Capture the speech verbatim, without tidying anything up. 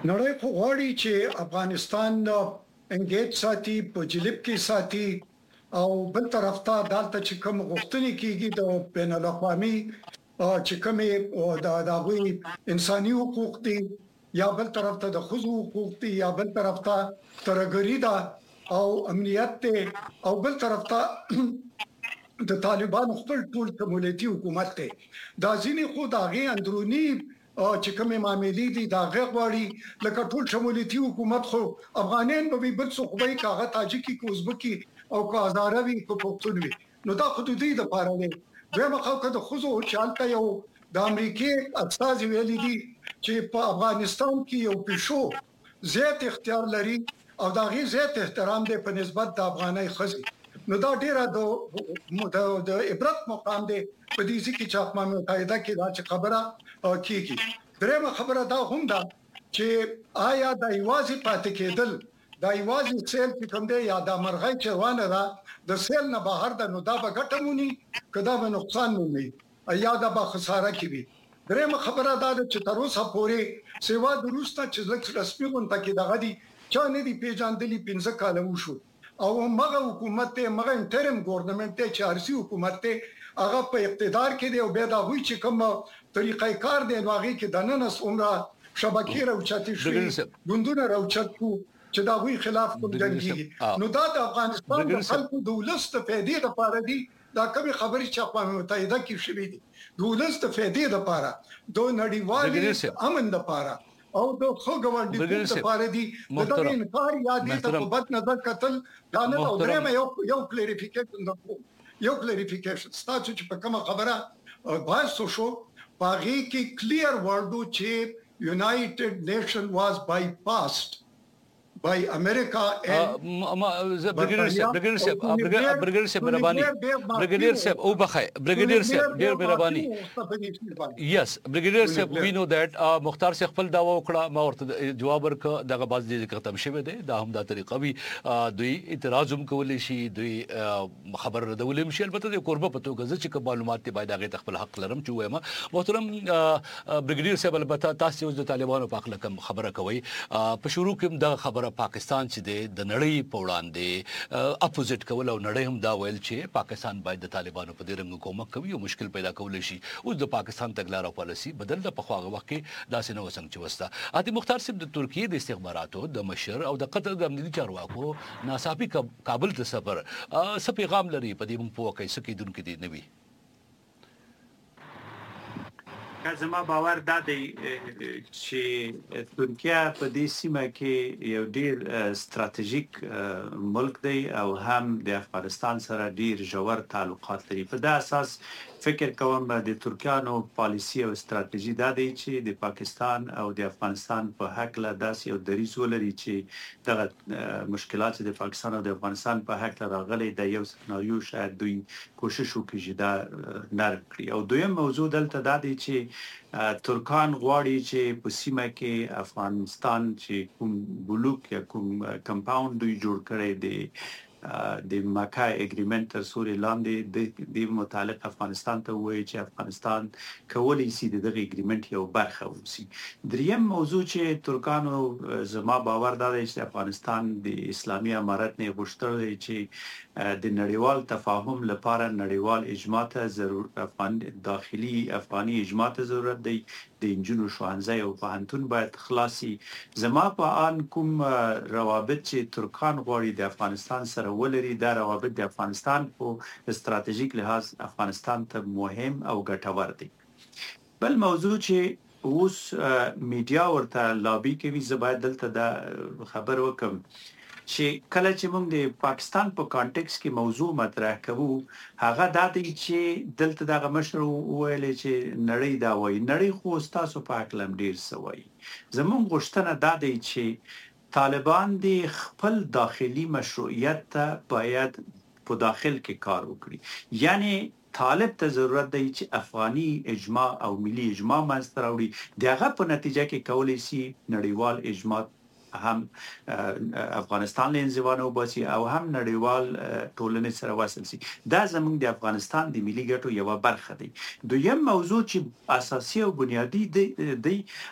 نړۍ خو غواړي چې افغانستان انګیج ساتي، په جلیب کې ساتي، او بل طرف ته دالته چې کوم غوښتنې کیږي د بین الاقوامي چې کومې د دغوی انساني حقوق دي، یا بل طرف ته د ښځو حقوق دي، یا بل طرف ته ترهګري ده او امنیت دی، او بل طرف ته د طالبانو خپل ټول کمولتي حکومت دی. دا ځینې خو د هغې اندروني چې کومې معاملې دي د هغې غواړي، لکه ټول شمولتي حکومت خو افغانان به وي، بل څوک به وي، که هغه تاجکي که ازبکي او که هزاره وي که پښتون وي، نو دا خو د دوی دپاره دی. دویمه خبره د ښځو چې هلته یو د امریکې استازي ویلي دي چې په افغانستان کې یو پیشو زیات اختیار لري او د هغې زیات احترام دی په نسبت د افغانۍ ښځې. نو دا ډیره د عبرت مقام دی په دې ځکه چې اقوام متحده کې دا چې خبره کیږي. درېمه خبره دا هم ده چې آیا د یوازې پاتې کېدل، د یوازې سیل چې کوم دی یا د مرغۍ چې روانه ده د سیل نه بهر ده، نو دا به ګټه موني که دا به نقصان مومي یا دا به خساره کې وي. درېمه خبره دا ده چې تر اوسه پورې سوا د روس نه چې لږ رسمي غونډه کې دغه دي چا نه دي پیژندلي، پنځه کاله وشو او مغه حکومت ته مغه انټرم ګورنمنت ته چې ارسي حکومت ته هغه په اقتدار کې دی او بیا دا وی چې کوم طریقې کار دی نو هغه کې د نن عمره شبکې راوچتي شي، ګوندونه راوچتو چې دا وی خلاف کوم جنگي. نو دا د افغانستان د خلکو د ولست فائدې لپاره دي. دا کوم خبرې چې اقوام متحده کې شوې دي د ولست فائدې لپاره، د نړیوال امن لپاره او د خو ګوندونو لپاره دي. د دې انکار یا دې ته په بد نظر کتل دا نه او درېمه یو یو کلیریفیکیشن یو کلیریفیکیشن ستاسو چې په کومه خبره بحث وشو باغې کې کلیر ورډو چې یونایټډ نیشن واز bypassed by America and برګیډیر صاحب برګیډیر صاحب برګیډیر صاحب مهرباني برګیډیر صاحب او بخای برګیډیر صاحب ډیر مهرباني یس برګیډیر صاحب وی نو دیٹ مختار صاحب خپل دا وکړه ما ورته جواب ورک دغه باز دې ختم شوه دی دا هم دا طریقه وی دوی اعتراض هم کولای شي، دوی خبر ردولم شي، البته د قربه پتو غزه چې معلومات ته باید هغه خپل حق لرم چې وایم. محترم برګیډیر صاحب البته تاسو د طالبانو په اړه کوم خبره کوي؟ په شروع کې دا خبره پاکستان چې د نړۍ په وړاندې اپوزیټ کول او نړۍ هم دا ویل چې پاکستان باید د طالبانو په دې رنګ کومک کوي او مشکل پیدا کولای شي. اوس د پاکستان تګلارې پالیسي بدل د پخواغه وخت کې داسې نو څنګه چې وستا اته مختار صاحب د ترکیه د استخباراتو د مشر او د قطر د امنیتي چارواکو ناڅاپي کابل ته سفر څه پیغام لري په دې مونږ په وکه څه کېدونکو دي نوي؟ زما باور دا دی چې ترکیه په دې سیمه کې یو ډیر ستراتیژیک ملک دی او هم د افغانستان سره ډیر ژور تعلقات لري. په دا اساس فکر کوم د ترکیانو پالیسی او ستراتیژي دا دی چې د پاکستان او د افغانستان په حق له داسې یو دریځ ولري چې دغه مشکلات د پاکستان او د افغانستان په حق راغلي د یو سناریو شاید دوی کوشش وکړي چې دا نرم کړي. او دویم موضوع دلته دا دی چې ترکان غواړي چې په سیمه کې افغانستان چې کوم بلوک یا کوم کمپاوند دوی جوړ کړي دی د مکه اګریمنت تر سوري لاندې د متعلق افغانستان ته وایي چې افغانستان کولی شي د دغه اګریمنت یو برخه وسی. دریم موضوع چې ترکانو زما باور دا دی چې افغانستان د اسلامي امارت نه غوښتل دی چې د نړیوال تفاهم لپاره نړیوال اجماع ته ضرورت، افغان داخلي افغاني اجماع ته ضرورت دی، د انجونو ښوونځي او پوهنتون باید خلاصي. زما په ان کوم روابط چې ترکان غواړي د افغانستان سره ولري دا روابط د افغانستان په استراتیژیک لحاظ افغانستان ته مهم او ګټور دي. بل موضوع چې اوس میډیا ورته لابي کوي، زه باید دلته دا خبر وکم چې کله چې موږ د پاکستان په کانټیکس کې موضوع مطرح کوو هغه دا دی چې دلته دغه مشر ویلي چې نړۍ دا وایي، نړۍ خو ستاسو په حق لم ډیر سوي. زموږ غوښتنه دا دی چې طالبان د خپل داخلي مشروعیت ته باید په داخل کې کار وکړي. یعنی طالب ته ضرورت دی چې افغاني اجماع او ملي اجماع منځته راوړي، دغه په نتیجه کې کولی شي نړیوال اجماع هم افغانستان له انزوانه وباسي او هم نړیوال ټولنې سره وصل شي. دا زموږ د افغانستان د ملي ګټو یو برخه دی. دویم موضوع چې اساسي او بنیادی دی